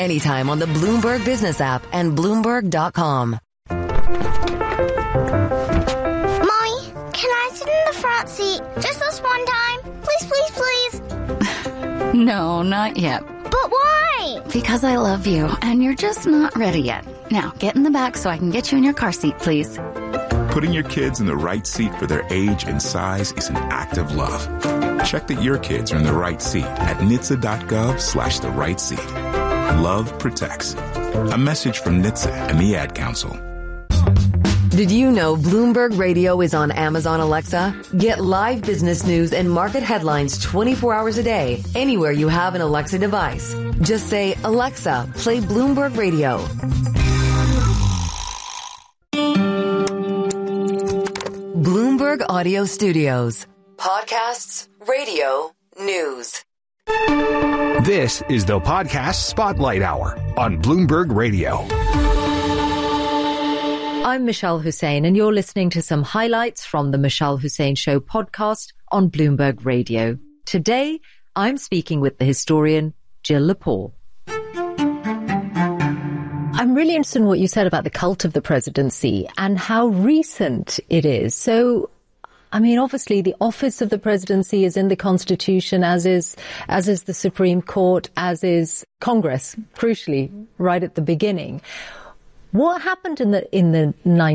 anytime on the Bloomberg Business app and Bloomberg.com. Mommy, can I sit in the front seat just this one time? Please, please, please. No, not yet. But why? Because I love you, and you're just not ready yet. Now, get in the back so I can get you in your car seat, please. Putting your kids in the right seat for their age and size is an act of love. Check that your kids are in the right seat at NHTSA.gov/the right seat. Love protects. A message from NHTSA and the Ad Council. Did you know Bloomberg Radio is on Amazon Alexa? Get live business news and market headlines 24 hours a day, anywhere you have an Alexa device. Just say, Alexa, play Bloomberg Radio. Bloomberg Audio Studios. Podcasts, radio, news. This is the Podcast Spotlight Hour on Bloomberg Radio. I'm Michelle Hussein, and you're listening to some highlights from the Michelle Hussein Show podcast on Bloomberg Radio. Today, I'm speaking with the historian Jill Lepore. I'm really interested in what you said about the cult of the presidency and how recent it is. So, I mean, obviously, the office of the presidency is in the Constitution, as is the Supreme Court, as is Congress, crucially, right at the beginning. What happened in the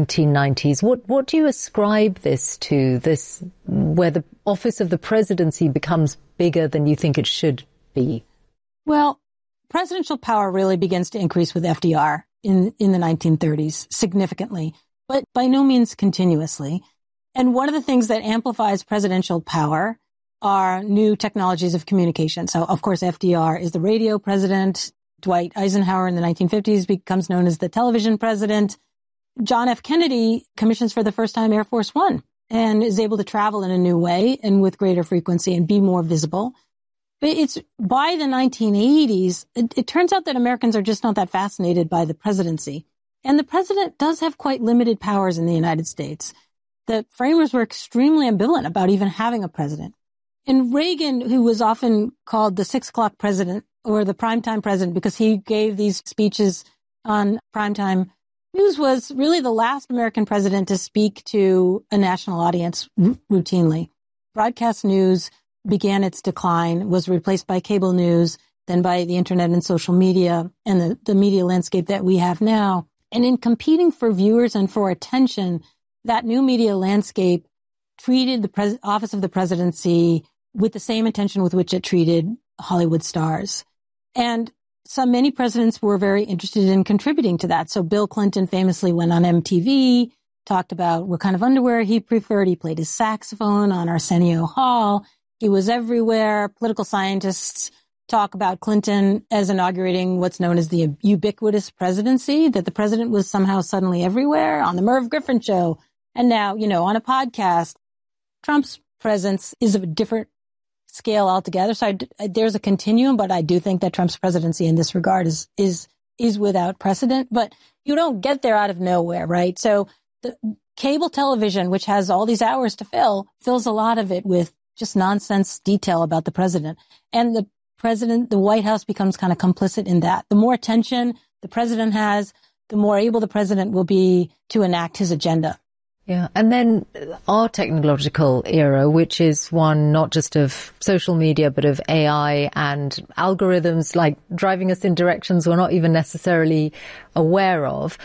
1990s? What do you ascribe this to? This, where the office of the presidency becomes bigger than you think it should be? Well, presidential power really begins to increase with FDR in the 1930s significantly, but by no means continuously. And one of the things that amplifies presidential power are new technologies of communication. So, of course, FDR is the radio president. Dwight Eisenhower in the 1950s becomes known as the television president. John F. Kennedy commissions for the first time Air Force One and is able to travel in a new way and with greater frequency and be more visible. But it's by the 1980s, it turns out that Americans are just not that fascinated by the presidency. And the president does have quite limited powers in the United States. The framers were extremely ambivalent about even having a president. And Reagan, who was often called the 6 o'clock president, or the primetime president, because he gave these speeches on primetime news, was really the last American president to speak to a national audience routinely. Broadcast news began its decline, was replaced by cable news, then by the internet and social media, and the media landscape that we have now. And in competing for viewers and for attention, that new media landscape treated the office of the presidency with the same attention with which it treated Hollywood stars. And many presidents were very interested in contributing to that. So Bill Clinton famously went on MTV, talked about what kind of underwear he preferred. He played his saxophone on Arsenio Hall. He was everywhere. Political scientists talk about Clinton as inaugurating what's known as the ubiquitous presidency, that the president was somehow suddenly everywhere on the Merv Griffin show. And now, on a podcast. Trump's presence is of a different scale altogether. So there's a continuum, but I do think that Trump's presidency in this regard is without precedent. But you don't get there out of nowhere, right? So the cable television, which has all these hours to fill, fills a lot of it with just nonsense detail about the president. And the White House becomes kind of complicit in that. The more attention the president has, the more able the president will be to enact his agenda. Yeah. And then our technological era, which is one not just of social media, but of AI and algorithms like driving us in directions we're not even necessarily aware of.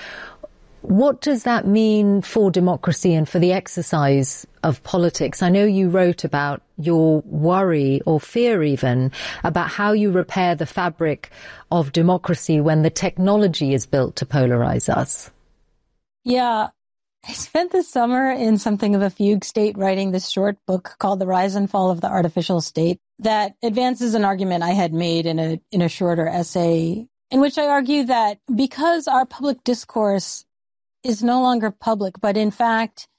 What does that mean for democracy and for the exercise of politics? I know you wrote about your worry or fear even about how you repair the fabric of democracy when the technology is built to polarize us. Yeah. I spent the summer in something of a fugue state writing this short book called The Rise and Fall of the Artificial State that advances an argument I had made in a shorter essay in which I argue that because our public discourse is no longer public, but in fact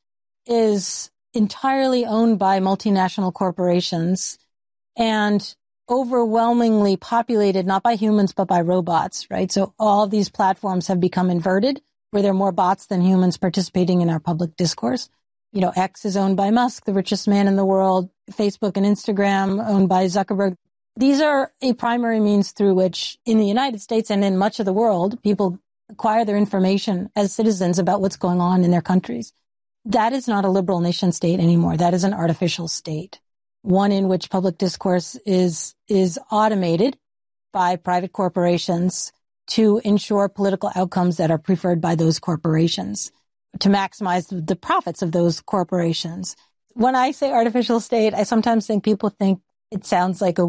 is entirely owned by multinational corporations and overwhelmingly populated not by humans but by robots, right? So all of these platforms have become inverted, where there are more bots than humans participating in our public discourse. X is owned by Musk, the richest man in the world. Facebook and Instagram owned by Zuckerberg, these are a primary means through which, in the United States and in much of the world, people acquire their information as citizens about what's going on in their countries. That is not a liberal nation state anymore. That is an artificial state, one in which public discourse is automated by private corporations to ensure political outcomes that are preferred by those corporations, to maximize the profits of those corporations. When I say artificial state, I sometimes think people think it sounds like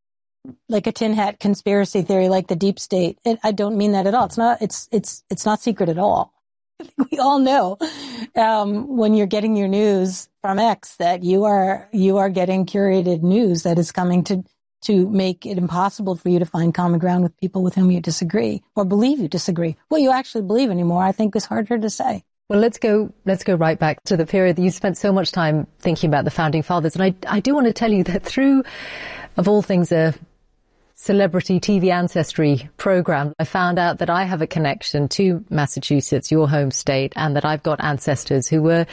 a tin hat conspiracy theory, like the deep state. I don't mean that at all. It's not secret at all. We all know when you're getting your news from X that you are getting curated news that is coming to make it impossible for you to find common ground with people with whom you disagree or believe you disagree. What you actually believe anymore, I think, is harder to say. Well, let's go right back to the period that you spent so much time thinking about the Founding Fathers. And I do want to tell you that through, of all things, a celebrity TV ancestry program, I found out that I have a connection to Massachusetts, your home state, and that I've got ancestors who were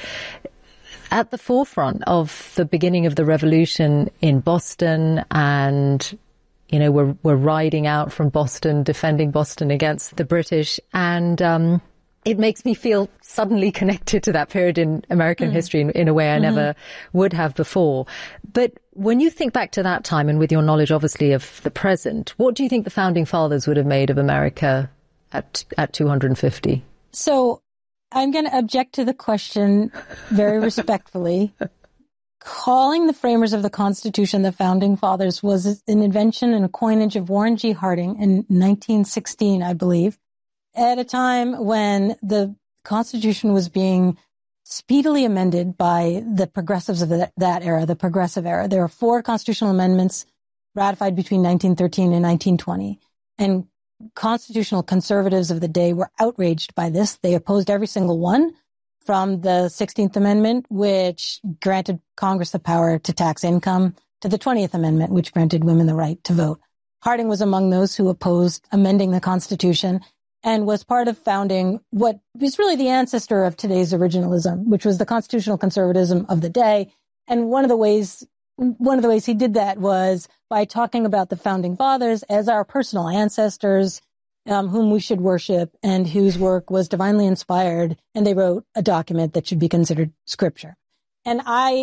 at the forefront of the beginning of the revolution in Boston, and, you know, were riding out from Boston, defending Boston against the British. And it makes me feel suddenly connected to that period in American history in a way I never would have before. But when you think back to that time, and with your knowledge, obviously, of the present, what do you think the Founding Fathers would have made of America at 250? So I'm going to object to the question very respectfully. Calling the framers of the Constitution the Founding Fathers was an invention and a coinage of Warren G. Harding in 1916, I believe, at a time when the Constitution was being speedily amended by the progressives of that era, the progressive era. There are 4 constitutional amendments ratified between 1913 and 1920, and constitutional conservatives of the day were outraged by this. They opposed every single one, from the 16th Amendment, which granted Congress the power to tax income, to the 20th Amendment, which granted women the right to vote. Harding was among those who opposed amending the Constitution and was part of founding what is really the ancestor of today's originalism, which was the constitutional conservatism of the day. And one of the ways he did that was by talking about the Founding Fathers as our personal ancestors, whom we should worship and whose work was divinely inspired. And they wrote a document that should be considered scripture. And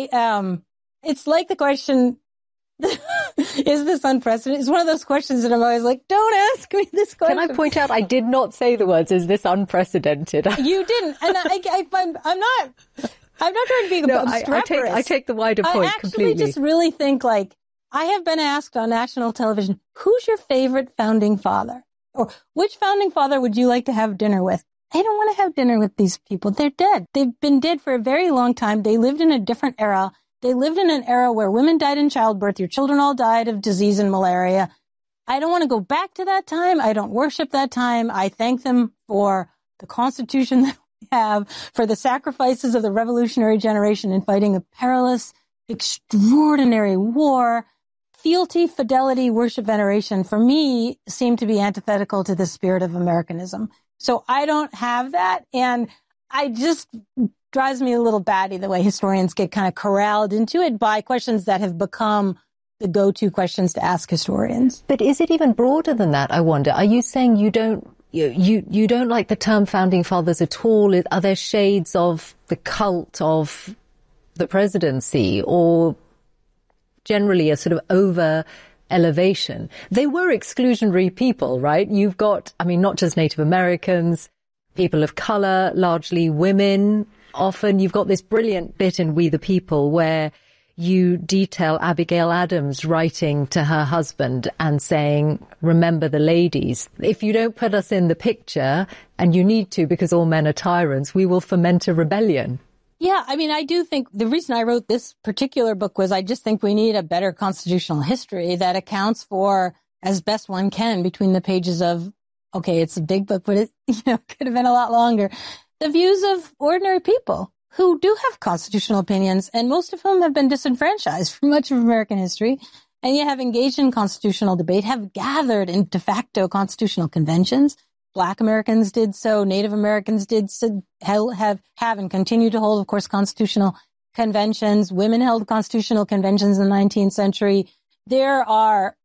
it's like the question, is this unprecedented? It's one of those questions that I'm always like, don't ask me this question. Can I point out, I did not say the words, is this unprecedented? You didn't. And I'm not trying to be obstreperous. I take the wider point completely. I actually just really think, like, I have been asked on national television, who's your favorite founding father? Or which founding father would you like to have dinner with? I don't want to have dinner with these people. They're dead. They've been dead for a very long time. They lived in a different era. They lived in an era where women died in childbirth. Your children all died of disease and malaria. I don't want to go back to that time. I don't worship that time. I thank them for the Constitution that we have, for the sacrifices of the revolutionary generation in fighting a perilous, extraordinary war. Fealty, fidelity, worship, veneration, for me, seem to be antithetical to the spirit of Americanism. So I don't have that. And I just drives me a little batty the way historians get kind of corralled into it by questions that have become the go-to questions to ask historians. But is it even broader than that, I wonder? Are you saying you don't like the term Founding Fathers at all? Are there shades of the cult of the presidency, or generally a sort of over elevation? They were exclusionary people, right? You've got, I mean, not just Native Americans, people of color, largely women. Often you've got this brilliant bit in We the People where you detail Abigail Adams writing to her husband and saying, remember the ladies. If you don't put us in the picture, and you need to because all men are tyrants, we will foment a rebellion. Yeah, I mean, I do think the reason I wrote this particular book was I just think we need a better constitutional history that accounts for, as best one can, between the pages of, okay, it's a big book, but it could have been a lot longer, the views of ordinary people who do have constitutional opinions, and most of whom have been disenfranchised for much of American history, and yet have engaged in constitutional debate, have gathered in de facto constitutional conventions. Black Americans did so. Native Americans did so, have and continue to hold, of course, constitutional conventions. Women held constitutional conventions in the 19th century. There are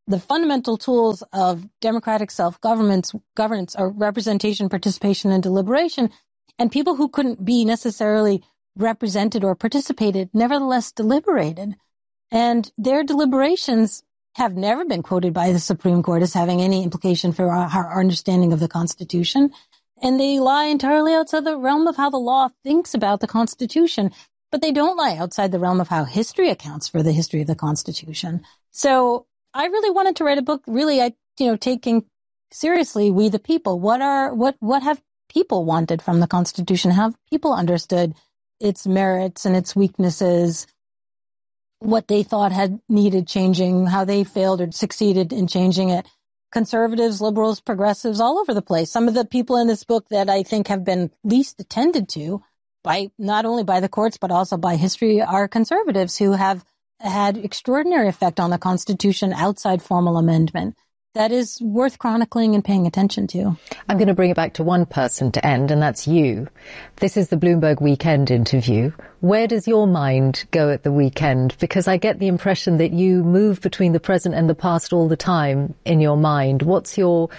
the fundamental tools of democratic self-governance are representation, participation, and deliberation. And people who couldn't be necessarily represented or participated nevertheless deliberated. And their deliberations have never been quoted by the Supreme Court as having any implication for our understanding of the Constitution. And they lie entirely outside the realm of how the law thinks about the Constitution. But they don't lie outside the realm of how history accounts for the history of the Constitution. So I really wanted to write a book, really, taking seriously we the people. What have people wanted from the Constitution? How have people understood its merits and its weaknesses? What they thought had needed changing, how they failed or succeeded in changing it. Conservatives, liberals, progressives, all over the place. Some of the people in this book that I think have been least attended to by not only by the courts, but also by history are conservatives who have had extraordinary effect on the Constitution outside formal amendment. That is worth chronicling and paying attention to. I'm going to bring it back to one person to end, and that's you. This is the Bloomberg Weekend interview. Where does your mind go at the weekend? Because I get the impression that you move between the present and the past all the time in your mind. What's your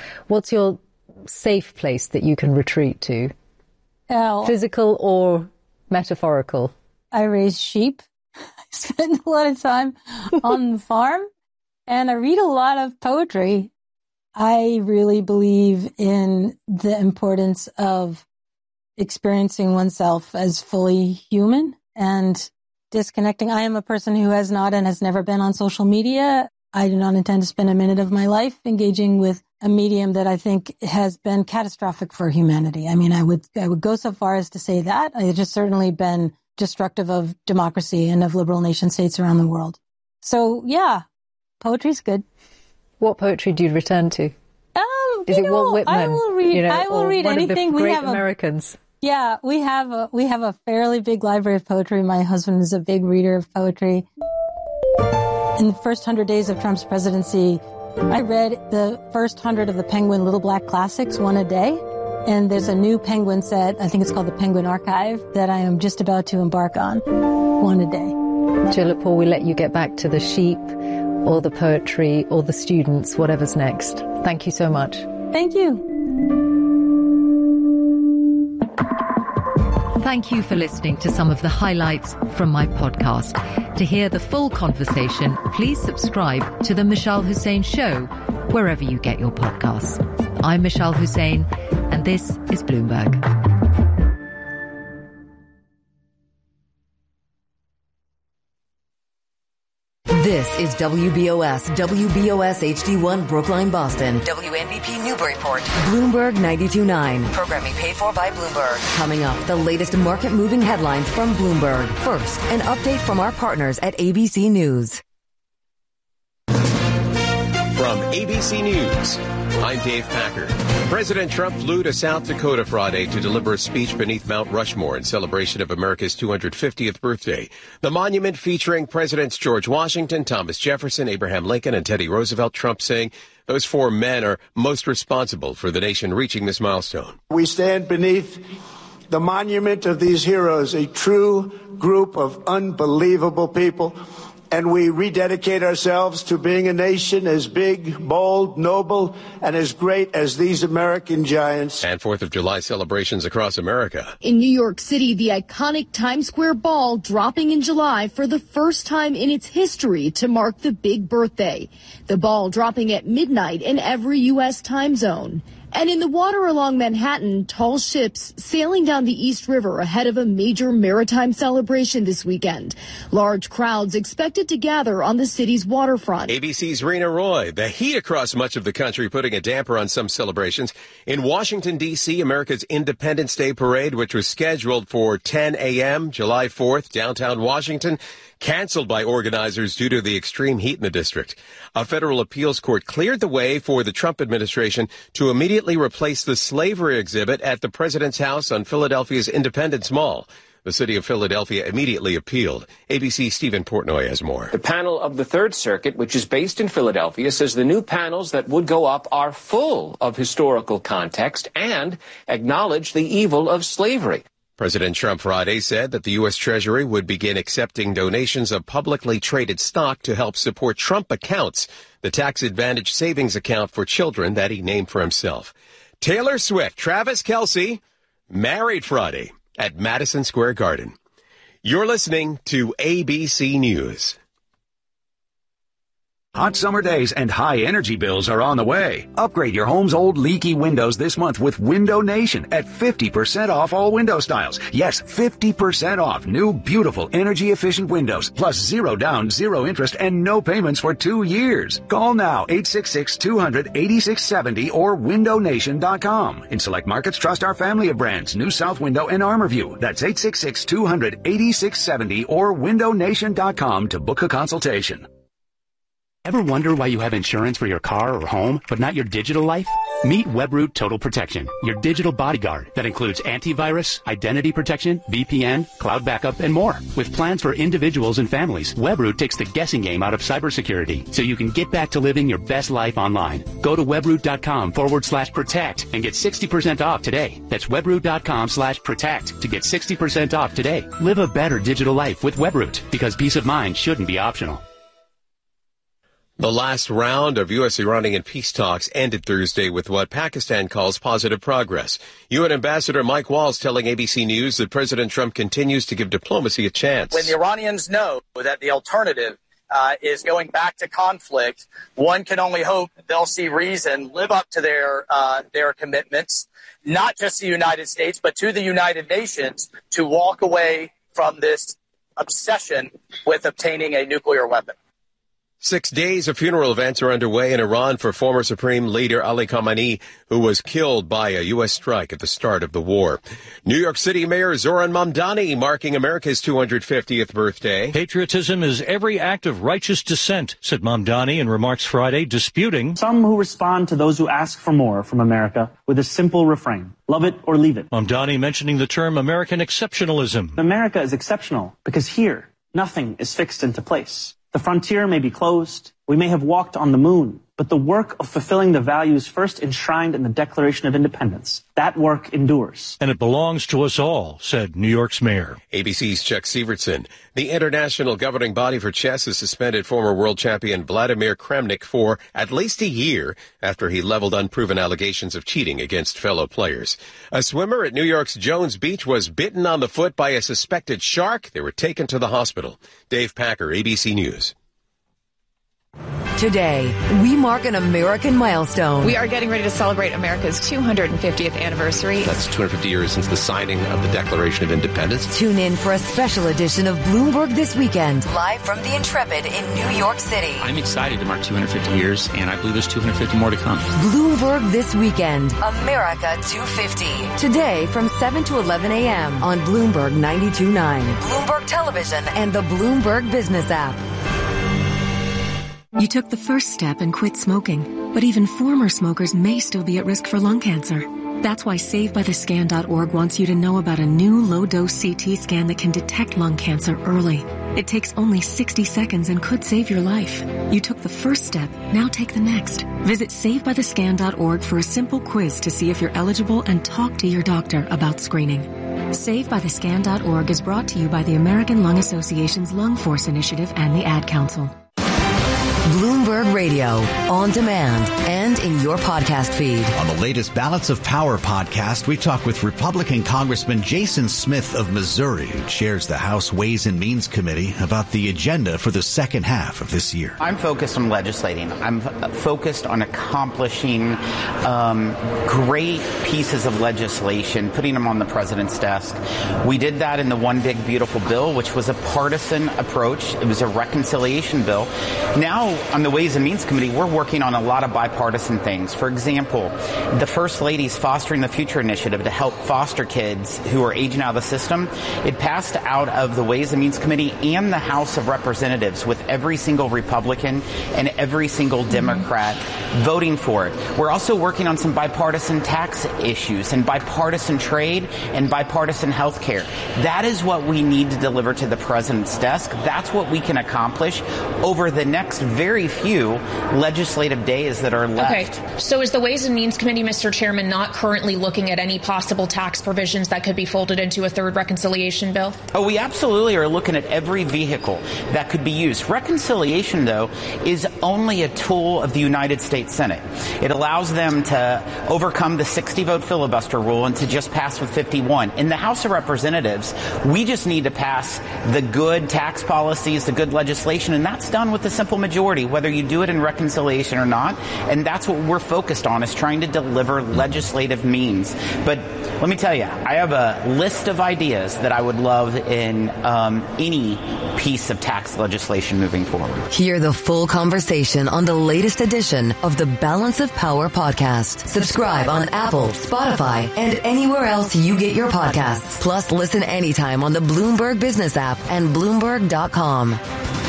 safe place that you can retreat to? Physical or metaphorical? I raise sheep. I spend a lot of time on the farm. And I read a lot of poetry. I really believe in the importance of experiencing oneself as fully human and disconnecting. I am a person who has not and has never been on social media. I do not intend to spend a minute of my life engaging with a medium that I think has been catastrophic for humanity. I mean, I would go so far as to say that. It has certainly been destructive of democracy and of liberal nation states around the world. So, yeah. Poetry's good. What poetry do you return to? Is it Walt Whitman? I will read anything. We have Americans. Yeah, we have a fairly big library of poetry. My husband is a big reader of poetry. In the first 100 days of Trump's presidency, I read the first 100 of the Penguin Little Black Classics, one a day. And there's a new Penguin set, I think it's called the Penguin Archive, that I am just about to embark on, one a day. Jill Lepore, we let you get back to the sheep, or the poetry, or the students, whatever's next. Thank you so much. Thank you. Thank you for listening to some of the highlights from my podcast. To hear the full conversation, please subscribe to The Michelle Hussein Show, wherever you get your podcasts. I'm Michelle Hussein, and this is Bloomberg. This is WBOS HD1 Brookline, Boston. WNBP Newburyport. Bloomberg 92.9. Programming paid for by Bloomberg. Coming up, the latest market-moving headlines from Bloomberg. First, an update from our partners at ABC News. From ABC News, I'm Dave Packer. President Trump flew to South Dakota Friday to deliver a speech beneath Mount Rushmore in celebration of America's 250th birthday. The monument featuring Presidents George Washington, Thomas Jefferson, Abraham Lincoln, and Teddy Roosevelt. Trump saying those four men are most responsible for the nation reaching this milestone. We stand beneath the monument of these heroes, a true group of unbelievable people. And we rededicate ourselves to being a nation as big, bold, noble, and as great as these American giants. And 4th of July celebrations across America. In New York City, the iconic Times Square ball dropping in July for the first time in its history to mark the big birthday. The ball dropping at midnight in every U.S. time zone. And in the water along Manhattan, tall ships sailing down the East River ahead of a major maritime celebration this weekend. Large crowds expected to gather on the city's waterfront. ABC's Rena Roy. The heat across much of the country putting a damper on some celebrations. In Washington, D.C., America's Independence Day Parade, which was scheduled for 10 a.m. July 4th, downtown Washington, canceled by organizers due to the extreme heat in the district. A federal appeals court cleared the way for the Trump administration to immediately replace the slavery exhibit at the president's house on Philadelphia's Independence Mall. The city of Philadelphia immediately appealed. ABC's Stephen Portnoy has more. The panel of the Third Circuit, which is based in Philadelphia, says the new panels that would go up are full of historical context and acknowledge the evil of slavery. President Trump Friday said that the U.S. Treasury would begin accepting donations of publicly traded stock to help support Trump Accounts, the tax-advantaged savings account for children that he named for himself. Taylor Swift, Travis Kelce, married Friday at Madison Square Garden. You're listening to ABC News. Hot summer days and high energy bills are on the way. Upgrade your home's old leaky windows this month with Window Nation at 50% off all window styles. Yes, 50% off new, beautiful, energy-efficient windows. Plus 0 down, 0 interest, and no payments for 2 years. Call now, 866-200-8670 or windownation.com. In select markets, trust our family of brands, New South Window and ArmorView. That's 866-200-8670 or windownation.com to book a consultation. Ever wonder why you have insurance for your car or home, but not your digital life? Meet WebRoot Total Protection, your digital bodyguard that includes antivirus, identity protection, VPN, cloud backup, and more. With plans for individuals and families, WebRoot takes the guessing game out of cybersecurity so you can get back to living your best life online. Go to webroot.com/protect and get 60% off today. That's webroot.com/protect to get 60% off today. Live a better digital life with WebRoot because peace of mind shouldn't be optional. The last round of U.S.-Iranian peace talks ended Thursday with what Pakistan calls positive progress. UN Ambassador Mike Walls telling ABC News that President Trump continues to give diplomacy a chance. When the Iranians know that the alternative is going back to conflict, one can only hope they'll see reason, live up to their commitments, not just the United States, but to the United Nations, to walk away from this obsession with obtaining a nuclear weapon. 6 days of funeral events are underway in Iran for former Supreme Leader Ali Khamenei, who was killed by a U.S. strike at the start of the war. New York City Mayor Zohran Mamdani marking America's 250th birthday. Patriotism is every act of righteous dissent, said Mamdani in remarks Friday, disputing some who respond to those who ask for more from America with a simple refrain: love it or leave it. Mamdani mentioning the term American exceptionalism. America is exceptional because here, nothing is fixed into place. The frontier may be closed, we may have walked on the moon, but the work of fulfilling the values first enshrined in the Declaration of Independence, that work endures. And it belongs to us all, said New York's mayor. ABC's Chuck Severson. The international governing body for chess has suspended former world champion Vladimir Kramnik for at least a year after he leveled unproven allegations of cheating against fellow players. A swimmer at New York's Jones Beach was bitten on the foot by a suspected shark. They were taken to the hospital. Dave Packer, ABC News. Today, we mark an American milestone. We are getting ready to celebrate America's 250th anniversary. That's 250 years since the signing of the Declaration of Independence. Tune in for a special edition of Bloomberg This Weekend, live from the Intrepid in New York City. I'm excited to mark 250 years, and I believe there's 250 more to come. Bloomberg This Weekend, America 250. Today from 7 to 11 a.m. on Bloomberg 92.9, Bloomberg Television, and the Bloomberg Business app. You took the first step and quit smoking, but even former smokers may still be at risk for lung cancer. That's why SaveByTheScan.org wants you to know about a new low-dose CT scan that can detect lung cancer early. It takes only 60 seconds and could save your life. You took the first step, now take the next. Visit SaveByTheScan.org for a simple quiz to see if you're eligible and talk to your doctor about screening. SaveByTheScan.org is brought to you by the American Lung Association's Lung Force Initiative and the Ad Council. Bloomberg Radio, on demand and in your podcast feed. On the latest Balance of Power podcast, we talk with Republican Congressman Jason Smith of Missouri, who chairs the House Ways and Means Committee, about the agenda for the second half of this year. I'm focused on legislating. I'm focused on accomplishing great pieces of legislation, putting them on the president's desk. We did that in the One Big Beautiful Bill, which was a partisan approach. It was a reconciliation bill. Now, on the Ways and Means Committee, we're working on a lot of bipartisan things. For example, the First Lady's Fostering the Future initiative to help foster kids who are aging out of the system. It passed out of the Ways and Means Committee and the House of Representatives with every single Republican and every single Democrat voting for it. We're also working on some bipartisan tax issues and bipartisan trade and bipartisan health care. That is what we need to deliver to the president's desk. That's what we can accomplish over the next very few legislative days that are left. Okay. So is the Ways and Means Committee, Mr. Chairman, not currently looking at any possible tax provisions that could be folded into a third reconciliation bill? Oh, we absolutely are looking at every vehicle that could be used. Reconciliation, though, is only a tool of the United States Senate. It allows them to overcome the 60-vote filibuster rule and to just pass with 51. In the House of Representatives, we just need to pass the good tax policies, the good legislation, and that's done with a simple majority, whether you do it in reconciliation or not. And that's what we're focused on, is trying to deliver legislative means. But let me tell you, I have a list of ideas that I would love in any piece of tax legislation moving forward. Hear the full conversation on the latest edition of the Balance of Power podcast. Subscribe on Apple, Spotify, and anywhere else you get your podcasts. Plus, listen anytime on the Bloomberg Business app and Bloomberg.com.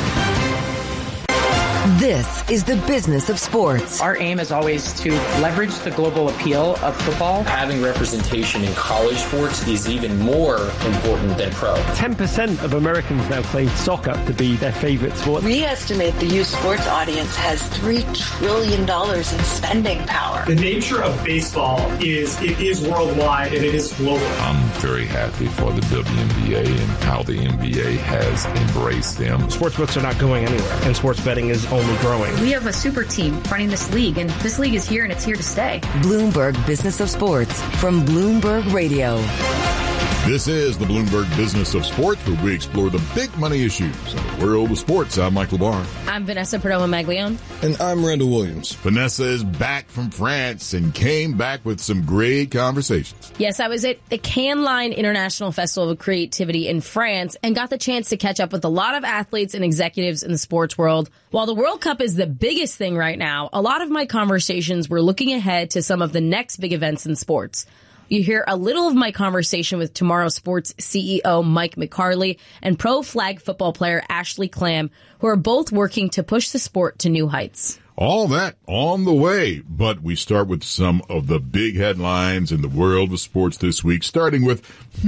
This is the business of sports. Our aim is always to leverage the global appeal of football. Having representation in college sports is even more important than pro. 10% of Americans now claim soccer to be their favorite sport. We estimate the youth sports audience has $3 trillion in spending power. The nature of baseball is it is worldwide and it is global. I'm very happy for the WNBA and how the NBA has embraced them. Sportsbooks are not going anywhere, and sports betting is only growing. We have a super team running this league, and this league is here and it's here to stay. Bloomberg Business of Sports from Bloomberg Radio. This is the Bloomberg Business of Sports, where we explore the big money issues in the world of sports. I'm Mike LeBar. I'm Vanessa Perdomo-Maglione. And I'm Randall Williams. Vanessa is back from France and came back with some great conversations. Yes, I was at the Cannes Lions International Festival of Creativity in France and got the chance to catch up with a lot of athletes and executives in the sports world. While the World Cup is the biggest thing right now, a lot of my conversations were looking ahead to some of the next big events in sports. You hear a little of my conversation with Tomorrow Sports CEO Mike McCarley and pro flag football player Ashley Clam, who are both working to push the sport to new heights. All that on the way, but we start with some of the big headlines in the world of sports this week, starting with,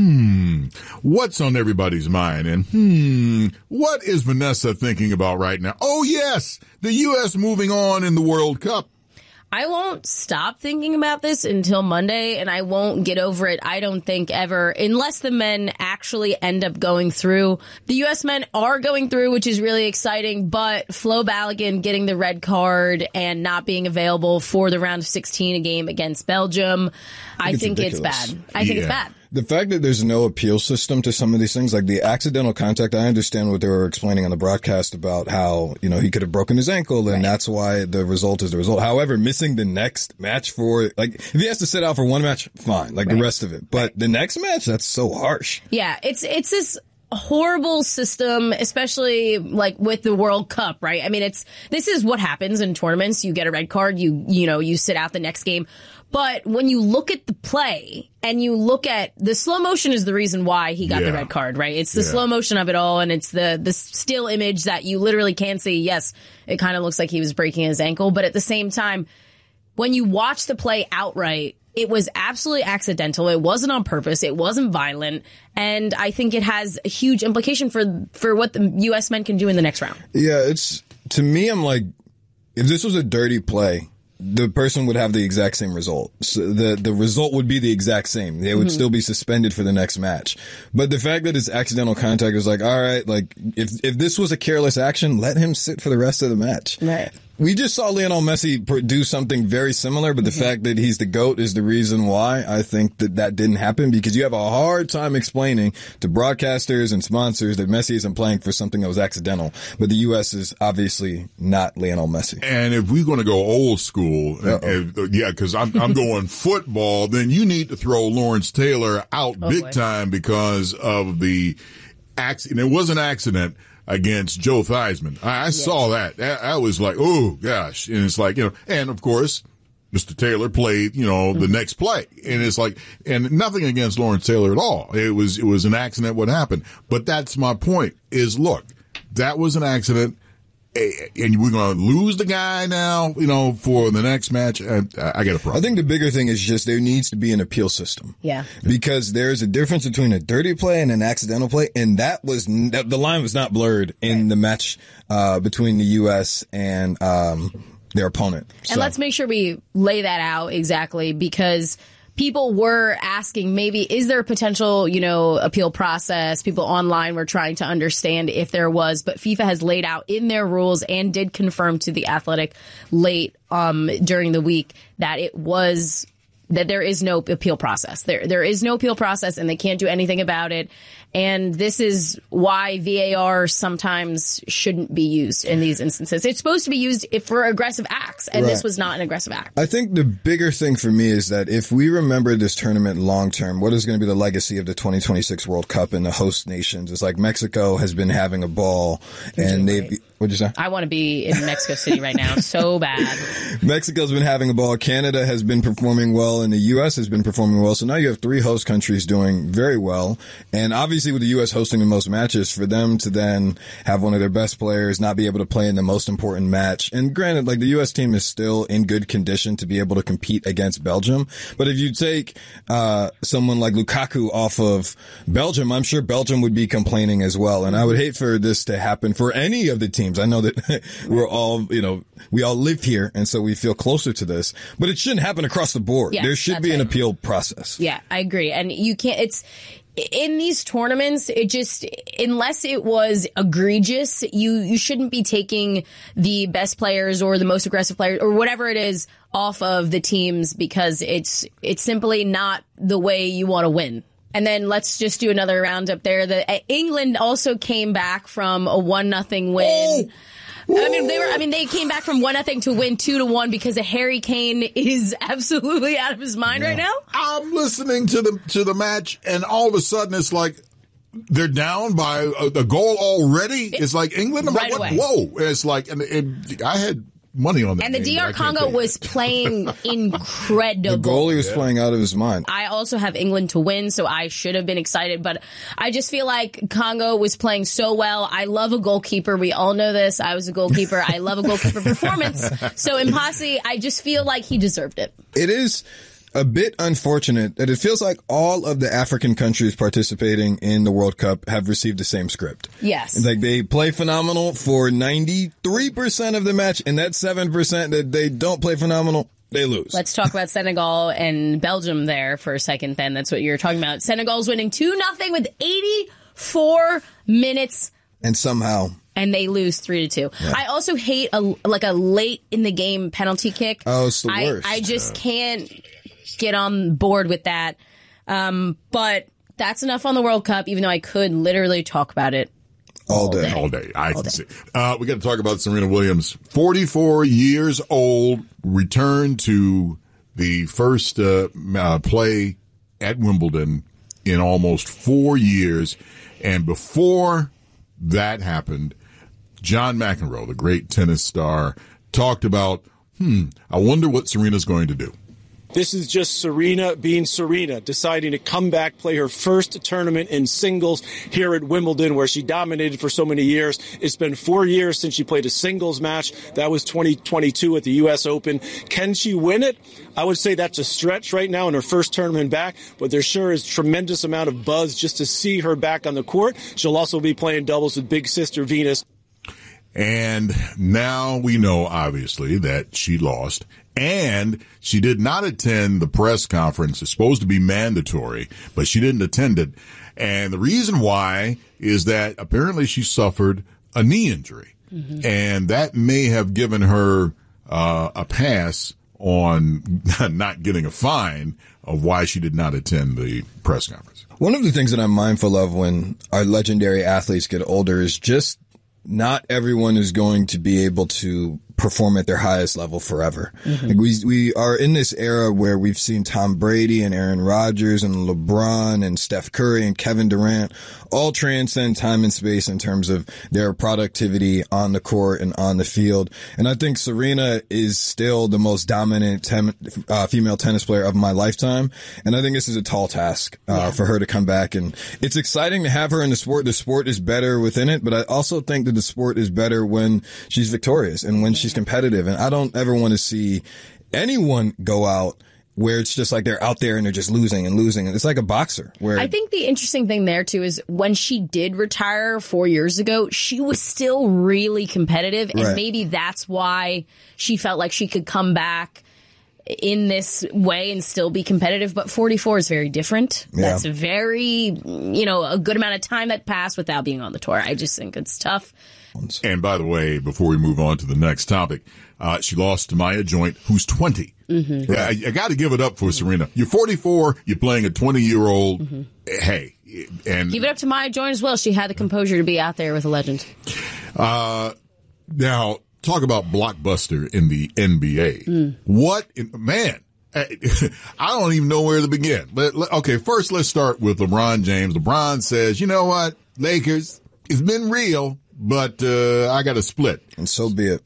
what's on everybody's mind? And, what is Vanessa thinking about right now? Oh, yes, the U.S. moving on in the World Cup. I won't stop thinking about this until Monday, and I won't get over it, I don't think, ever, unless the men actually end up going through. The U.S. men are going through, which is really exciting, but Flo Balogun getting the red card and not being available for the round of 16 game against Belgium, I think it's bad. I think it's bad. The fact that there's no appeal system to some of these things, like the accidental contact, I understand what they were explaining on the broadcast about how, he could have broken his ankle and that's why the result is the result. However, missing the next match if he has to sit out for one match, fine, the rest of it. But the next match, that's so harsh. Yeah, it's this horrible system, especially with the World Cup, right? I mean, this is what happens in tournaments. You get a red card, you sit out the next game. But when you look at the play and you look at the slow motion is the reason why he got the red card, right? It's the slow motion of it all, and it's the still image that you literally can't see. Yes, it kind of looks like he was breaking his ankle, but at the same time, when you watch the play outright, it was absolutely accidental. It wasn't on purpose. It wasn't violent. And I think it has a huge implication for what the U.S. men can do in the next round. Yeah, to me, I'm like, if this was a dirty play, the person would have the exact same result. So the result would be the exact same. They would still be suspended for the next match. But the fact that it's accidental contact is all right, if this was a careless action, let him sit for the rest of the match. Right. We just saw Lionel Messi do something very similar, but the fact that he's the GOAT is the reason why I think that didn't happen, because you have a hard time explaining to broadcasters and sponsors that Messi isn't playing for something that was accidental. But the U.S. is obviously not Lionel Messi. And if we're going to go old school, because I'm going football, then you need to throw Lawrence Taylor out big time because of the accident. It was an accident against Joe Theismann. I saw that. I was like, oh gosh. And it's like, and of course, Mr. Taylor played, the next play. And it's like, and nothing against Lawrence Taylor at all. It was an accident what happened. But that's my point is, look, that was an accident. and we're going to lose the guy now, for the nenext match. I got a problem. I think the bigger thing is just there needs to be an appeal system. Yeah. Because there's a difference between a dirty play and an accidental play, and the line was not blurred in the match between the U.S. and their opponent. And let's make sure we lay that out exactly, because people were asking, maybe, is there a potential, appeal process? People online were trying to understand if there was, but FIFA has laid out in their rules and did confirm to The Athletic late during the week that that there is no appeal process. There is no appeal process, and they can't do anything about it. And this is why VAR sometimes shouldn't be used in these instances. It's supposed to be used for aggressive acts, and this was not an aggressive act. I think the bigger thing for me is that if we remember this tournament long term, what is going to be the legacy of the 2026 World Cup and the host nations? It's like Mexico has been having a ball, and what'd you say? I want to be in Mexico City right now so bad. Mexico's been having a ball. Canada has been performing well, and the U.S. has been performing well. So now you have 3 host countries doing very well. And obviously with the U.S. hosting the most matches, for them to then have one of their best players not be able to play in the most important match. And granted, the U.S. team is still in good condition to be able to compete against Belgium. But if you take someone like Lukaku off of Belgium, I'm sure Belgium would be complaining as well. And I would hate for this to happen for any of the teams. I know that we're all, we all live here, and so we feel closer to this. But it shouldn't happen across the board. Yeah, there should be an appeal process. Yeah, I agree. And you can't, in these tournaments, unless it was egregious, you shouldn't be taking the best players or the most aggressive players or whatever it is off of the teams, because it's simply not the way you want to win. And then let's just do another roundup there. England also came back from a 1-0 win. They came back from 1-0 to win 2-1 because Harry Kane is absolutely out of his mind right now. I'm listening to the match, and all of a sudden it's like they're down by a goal already. It's like England. I'm like, whoa! It's like, I had money on that. And the DR Congo was playing incredible. The goalie was playing out of his mind. I also have England to win, so I should have been excited, but I just feel like Congo was playing so well. I love a goalkeeper. We all know this. I was a goalkeeper. I love a goalkeeper performance. So Mpasi, I just feel like he deserved it. It is a bit unfortunate that it feels like all of the African countries participating in the World Cup have received the same script. Yes. They play phenomenal for 93% of the match, and that 7% that they don't play phenomenal, they lose. Let's talk about Senegal and Belgium there for a second then. That's what you're talking about. Senegal's winning 2-0 with 84 minutes. And somehow. And they lose 3-2. Yeah. I also hate a late in the game penalty kick. Oh, it's the worst. I just can't get on board with that. But that's enough on the World Cup, even though I could literally talk about it all day. I can see. We got to talk about Serena Williams. 44 years old, returned to the first play at Wimbledon in almost 4 years. And before that happened, John McEnroe, the great tennis star, talked about, I wonder what Serena's going to do. This is just Serena being Serena, deciding to come back, play her first tournament in singles here at Wimbledon, where she dominated for so many years. It's been 4 years since she played a singles match. That was 2022 at the U.S. Open. Can she win it? I would say that's a stretch right now in her first tournament back, but there sure is tremendous amount of buzz just to see her back on the court. She'll also be playing doubles with big sister Venus. And now we know, obviously, that she lost. And she did not attend the press conference. It's supposed to be mandatory, but she didn't attend it. And the reason why is that apparently she suffered a knee injury. Mm-hmm. And that may have given her a pass on not getting a fine of why she did not attend the press conference. One of the things that I'm mindful of when our legendary athletes get older is just not everyone is going to be able to perform at their highest level forever. Like we are in this era where we've seen Tom Brady and Aaron Rodgers and LeBron and Steph Curry and Kevin Durant all transcend time and space in terms of their productivity on the court and on the field. And I think Serena is still the most dominant female tennis player of my lifetime. And I think this is a tall task for her to come back. And it's exciting to have her in the sport. The sport is better within it, but I also think that the sport is better when she's victorious and when she's competitive. And I don't ever want to see anyone go out where it's just like they're out there and they're just losing and losing. It's like a boxer. Where I think the interesting thing there, too, is when she did retire 4 years ago, she was still really competitive. And maybe that's why she felt like she could come back in this way and still be competitive. But 44 is very different. That's very, a good amount of time that passed without being on the tour. I just think it's tough. And by the way, before we move on to the next topic, she lost to Maya Joint, who's 20. I got to give it up for Serena. You're 44. You're playing a 20-year-old. Hey, and give it up to Maya Joint as well. She had the composure to be out there with a legend. Now, talk about blockbuster in the NBA. What, man? I don't even know where to begin. Okay, first let's start with LeBron James. LeBron says, you know what, Lakers, it's been real, but I got to split. And so be it.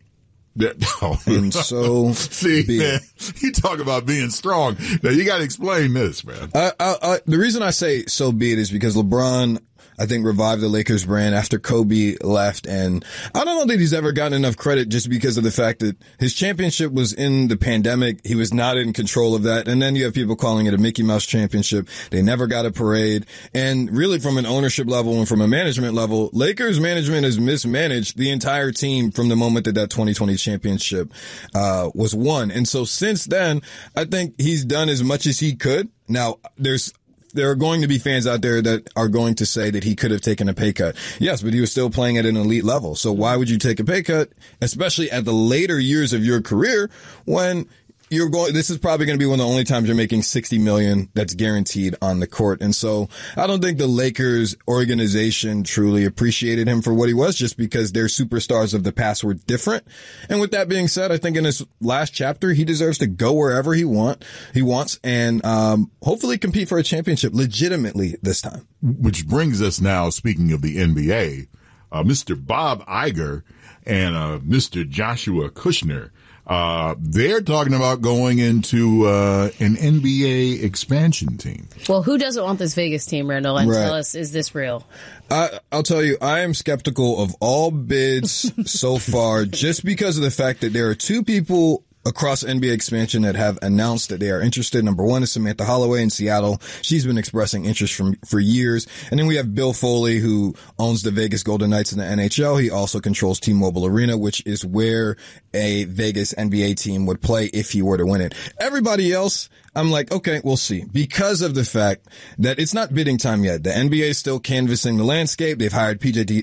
And so see, man, you talk about being strong. Now you got to explain this, man. The reason I say so be it is because LeBron, I think, revived the Lakers brand after Kobe left. And I don't know that he's ever gotten enough credit just because of the fact that his championship was in the pandemic. He was not in control of that. And then you have people calling it a Mickey Mouse championship. They never got a parade. And really from an ownership level and from a management level, Lakers management has mismanaged the entire team from the moment that 2020 championship was won. And so since then, I think he's done as much as he could. Now, there are going to be fans out there that are going to say that he could have taken a pay cut. Yes, but he was still playing at an elite level. So why would you take a pay cut, especially at the later years of your career when this is probably going to be one of the only times you're making $60 million that's guaranteed on the court. And so I don't think the Lakers organization truly appreciated him for what he was, just because their superstars of the past were different. And with that being said, I think in his last chapter, he deserves to go wherever he wants and hopefully compete for a championship legitimately this time. Which brings us now, speaking of the NBA, Mr. Bob Iger and Mr. Joshua Kushner. They're talking about going into an NBA expansion team. Well, who doesn't want this Vegas team, Randall? And tell us, is this real? I'll tell you, I am skeptical of all bids so far, just because of the fact that there are two people across NBA expansion that have announced that they are interested. Number one is Samantha Holloway in Seattle. She's been expressing interest for years. And then we have Bill Foley, who owns the Vegas Golden Knights in the NHL. He also controls T-Mobile Arena, which is where a Vegas NBA team would play if he were to win it. Everybody else, I'm like, okay, we'll see. Because of the fact that it's not bidding time yet. The NBA is still canvassing the landscape. They've hired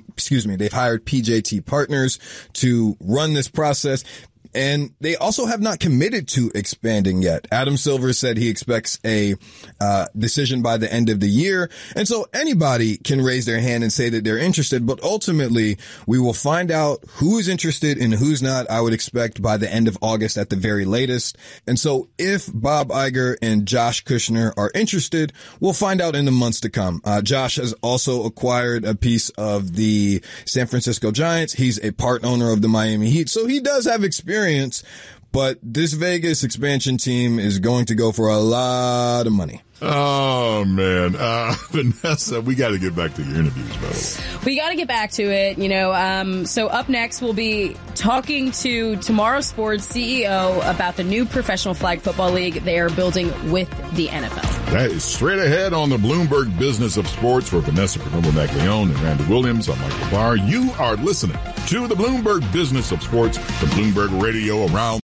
PJT Partners to run this process. And they also have not committed to expanding yet. Adam Silver said he expects a decision by the end of the year. And so anybody can raise their hand and say that they're interested. But ultimately, we will find out who is interested and who's not, I would expect, by the end of August at the very latest. And so if Bob Iger and Josh Kushner are interested, we'll find out in the months to come. Josh has also acquired a piece of the San Francisco Giants. He's a part owner of the Miami Heat. So he does have experience. But this Vegas expansion team is going to go for a lot of money. Oh, man. Vanessa, we got to get back to your interviews, brother. We got to get back to it, So up next, we'll be talking to Tomorrow Sports CEO about the new professional flag football league they are building with the NFL. That is straight ahead on the Bloomberg Business of Sports for Vanessa Perdomo-McLeon and Randy Williams. I'm Michael Barr. You are listening to the Bloomberg Business of Sports, the Bloomberg Radio around